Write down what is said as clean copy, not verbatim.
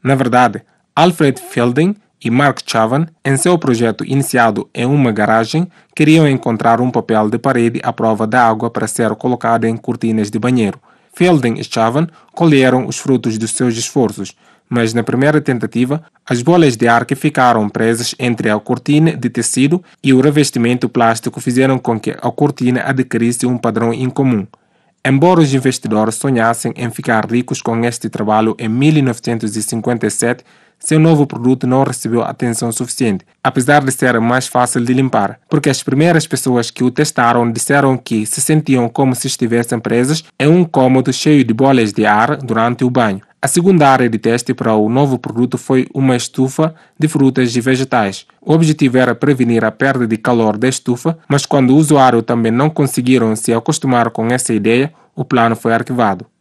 Na verdade, Alfred Fielding e Mark Chavan, em seu projeto iniciado em uma garagem, queriam encontrar um papel de parede à prova da água para ser colocado em cortinas de banheiro. Fielding e Chavan colheram os frutos dos seus esforços, mas na primeira tentativa, as bolas de ar que ficaram presas entre a cortina de tecido e o revestimento plástico fizeram com que a cortina adquirisse um padrão incomum. Embora os investidores sonhassem em ficar ricos com este trabalho em 1957, seu novo produto não recebeu atenção suficiente, apesar de ser mais fácil de limpar, porque as primeiras pessoas que o testaram disseram que se sentiam como se estivessem presas em um cômodo cheio de bolas de ar durante o banho. A segunda área de teste para o novo produto foi uma estufa de frutas e vegetais. O objetivo era prevenir a perda de calor da estufa, mas quando o usuário também não conseguiram se acostumar com essa ideia, o plano foi arquivado.